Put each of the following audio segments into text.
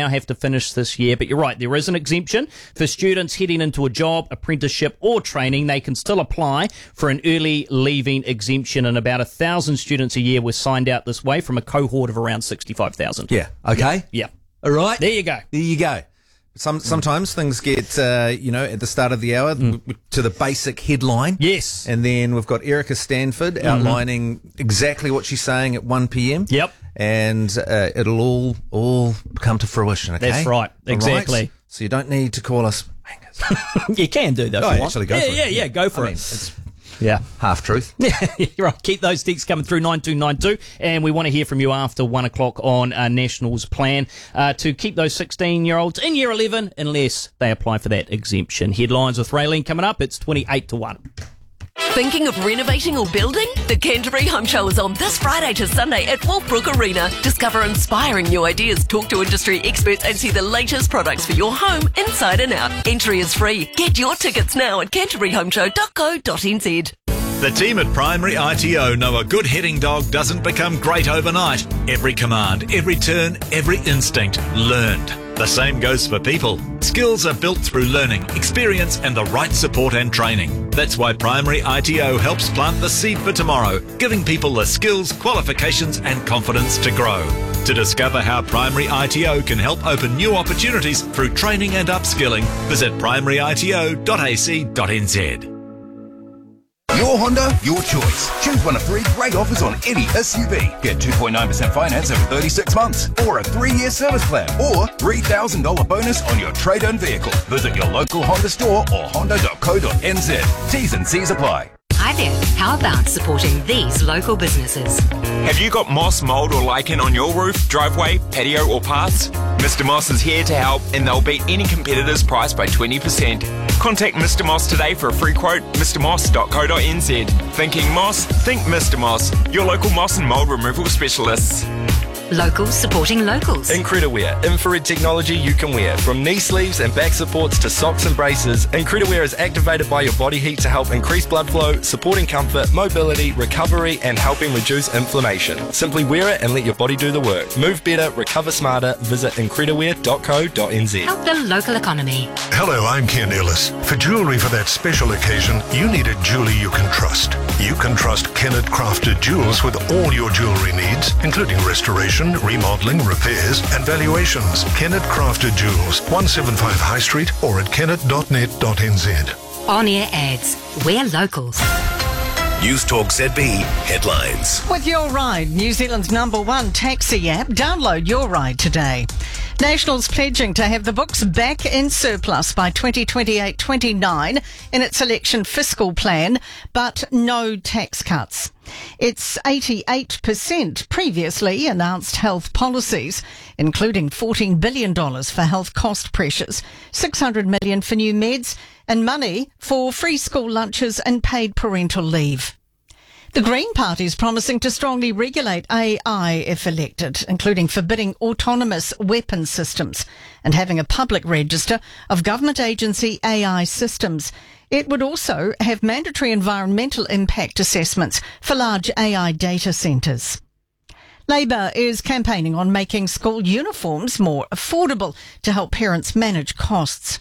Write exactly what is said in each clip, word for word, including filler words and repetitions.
now have to finish this year. But you're right, there is an exemption for students heading into a job, apprenticeship or training. They can still apply for an early leaving exemption, and about a thousand students a year were signed out this way from a cohort of around sixty-five thousand. Yeah, okay. Yeah. All right. There you go. There you go. Some Sometimes things get, uh, you know, at the start of the hour mm. w- to the basic headline. Yes. And then we've got Erica Stanford mm-hmm. outlining exactly what she's saying at one p.m. Yep. And uh, it'll all all come to fruition, okay? That's right. Exactly. Right? So you don't need to call us bangers. You can do that oh, if you actually want. go yeah, for it. Yeah, yeah, go for I it. mean, it's yeah. half truth. Yeah, you're right. Keep those texts coming through nine two nine two, and we want to hear from you after one o'clock on uh, National's plan uh, to keep those sixteen-year-olds in year eleven unless they apply for that exemption. Headlines with Raylene coming up. It's twenty-eight to one. Thinking of renovating or building? The Canterbury Home Show is on this Friday to Sunday at Wolfbrook Arena. Discover inspiring new ideas, talk to industry experts and see the latest products for your home inside and out. Entry is free. Get your tickets now at canterbury home show dot co dot n z. The team at Primary I T O know a good heading dog doesn't become great overnight. Every command, every turn, every instinct learned. The same goes for people. Skills are built through learning, experience and the right support and training. That's why Primary I T O helps plant the seed for tomorrow, giving people the skills, qualifications and confidence to grow. To discover how Primary I T O can help open new opportunities through training and upskilling, visit primary I T O dot a c dot n z. Your Honda, your choice. Choose one of three great offers on any S U V. Get two point nine percent finance over thirty-six months, or a three-year service plan, or three thousand dollars bonus on your trade-in vehicle. Visit your local Honda store or honda dot co dot n z. T's and C's apply. Hi there, how about supporting these local businesses? Have you got moss, mould or lichen on your roof, driveway, patio or paths? Mister Moss is here to help and they'll beat any competitor's price by twenty percent. Contact Mister Moss today for a free quote, mr moss dot co dot n z. Thinking moss? Think Mister Moss, your local moss and mould removal specialists. Locals supporting locals. Incrediwear, infrared technology you can wear. From knee sleeves and back supports to socks and braces, Incrediwear is activated by your body heat to help increase blood flow, supporting comfort, mobility, recovery and helping reduce inflammation. Simply wear it and let your body do the work. Move better, recover smarter. Visit incrediwear dot co dot n z. Help the local economy. Hello, I'm Ken Ellis. For jewellery for that special occasion, you need a jeweller you can trust. You can trust Kennett Crafted Jewels with all your jewellery needs, including restoration, remodelling, repairs and valuations. Kennett Crafted Jewels, one seventy-five High Street or at kennet dot net dot n z. On-air ads. We're locals. News Talk Z B headlines. With Your Ride, New Zealand's number one taxi app, download Your Ride today. National's pledging to have the books back in surplus by twenty twenty-eight twenty-nine in its election fiscal plan, but no tax cuts. Its eighty-eight percent previously announced health policies, including fourteen billion dollars for health cost pressures, six hundred million dollars for new meds, and money for free school lunches and paid parental leave. The Green Party is promising to strongly regulate A I if elected, including forbidding autonomous weapon systems and having a public register of government agency A I systems. It would also have mandatory environmental impact assessments for large A I data centres. Labour is campaigning on making school uniforms more affordable to help parents manage costs.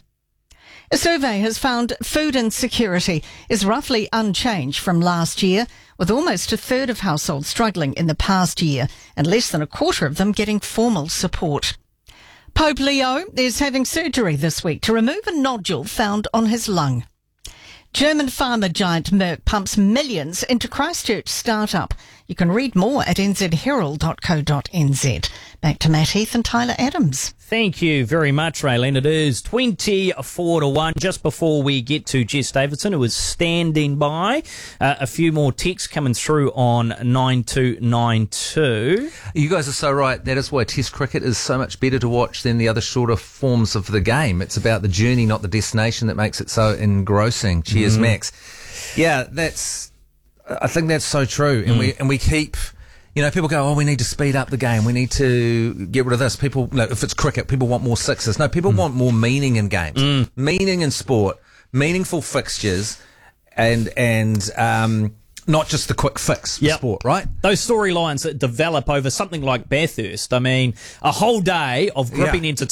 A survey has found food insecurity is roughly unchanged from last year, with almost a third of households struggling in the past year and less than a quarter of them getting formal support. Pope Leo is having surgery this week to remove a nodule found on his lung. German pharma giant Merck pumps millions into Christchurch startup. You can read more at n z herald dot co dot n z. Back to Matt Heath and Tyler Adams. Thank you very much, Raylene. It is twenty-four to one. Just before we get to Jess Davidson, who is standing by, uh, a few more texts coming through on nine two nine two. You guys are so right. That is why Test cricket is so much better to watch than the other shorter forms of the game. It's about the journey, not the destination, that makes it so engrossing. Cheers, mm. Max. Yeah, that's. I think that's so true, and mm. we and we keep. You know, people go, oh, we need to speed up the game. We need to get rid of this. People, you know, if it's cricket, people want more sixes. No, people mm. want more meaning in games, mm. meaning in sport, meaningful fixtures, and and um, not just the quick fix for yep. sport, right? Those storylines that develop over something like Bathurst. I mean, a whole day of gripping yeah. entertainment.